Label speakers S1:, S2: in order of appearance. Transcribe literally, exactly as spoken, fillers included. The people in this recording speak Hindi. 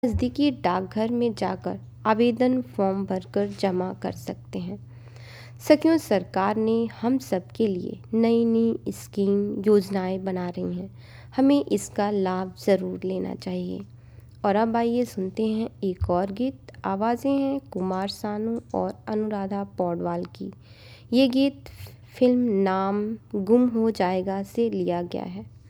S1: नज़दीकी डाकघर में जाकर आवेदन फॉर्म भरकर जमा कर सकते हैं। सखियों, सरकार ने हम सब के लिए नई नई स्कीम योजनाएं बना रही हैं। हमें इसका लाभ ज़रूर लेना चाहिए। और अब आइए सुनते हैं एक और गीत। आवाज़ें हैं कुमार सानू और अनुराधा पौडवाल की। ये गीत फिल्म नाम गुम हो जाएगा से लिया गया है।